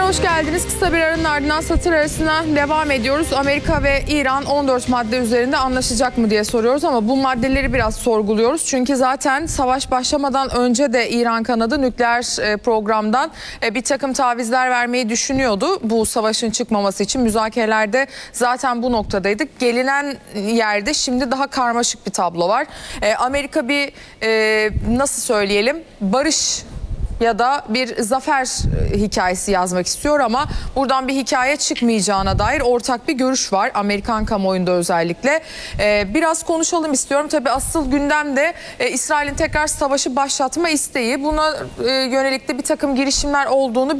hoş geldiniz. Kısa bir aranın ardından satır arasına devam ediyoruz. Amerika ve İran 14 madde üzerinde anlaşacak mı diye soruyoruz ama bu maddeleri biraz sorguluyoruz. Çünkü zaten savaş başlamadan önce de İran kanadı nükleer programdan bir takım tavizler vermeyi düşünüyordu. Bu savaşın çıkmaması için müzakerelerde zaten bu noktadaydık. Gelinen yerde şimdi daha karmaşık bir tablo var. Amerika bir nasıl söyleyelim, barış ya da bir zafer hikayesi yazmak istiyor ama buradan bir hikaye çıkmayacağına dair ortak bir görüş var Amerikan kamuoyunda özellikle. Biraz konuşalım istiyorum. Tabii asıl gündemde İsrail'in tekrar savaşı başlatma isteği. Buna yönelik de bir takım girişimler olduğunu